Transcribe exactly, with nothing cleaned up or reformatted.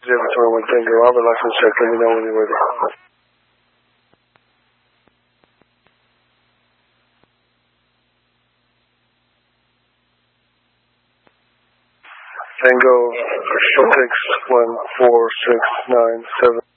Observatory one Tango Alpha, license check, let me know when you're ready. Tango, six one four six nine seven.